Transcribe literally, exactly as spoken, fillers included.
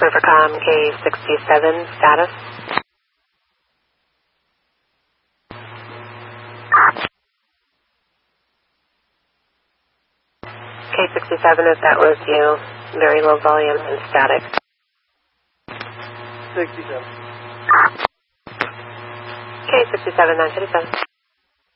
Rivercom K sixty-seven, status. K sixty-seven, if that was you, very low volume and static. sixty-seven. K sixty-seven, nine thirty-seven.